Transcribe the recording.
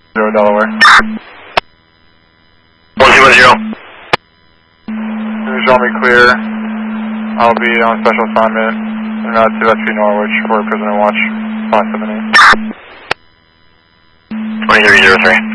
Delaware. 1210. Visual me clear. I'll be on special assignment and to SB Norwich for prisoner watch 578. 2303.